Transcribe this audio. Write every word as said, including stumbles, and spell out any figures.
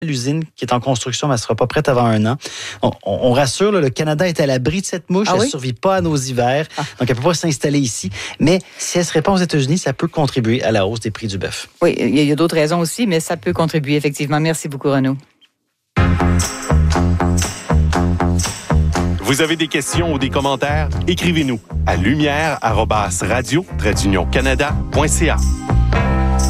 L'usine qui est en construction, mais elle ne sera pas prête avant un an. On, on, on rassure, là, le Canada est à l'abri de cette mouche. Ah elle ne oui? survit pas à nos hivers, ah. donc elle ne peut pas s'installer ici. Mais si elle se répand aux États-Unis, ça peut contribuer à la hausse des prix du bœuf. Oui, il y a, a d'autres raisons aussi, mais ça peut contribuer effectivement. Merci beaucoup, Renaud. Vous avez des questions ou des commentaires? Écrivez-nous à lumière arobase radio tiret canada point c a.